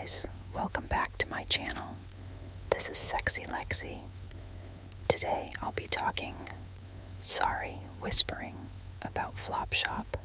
guys, welcome back to my channel. This is Sexy Lexi. Today I'll be whispering about Flopshop.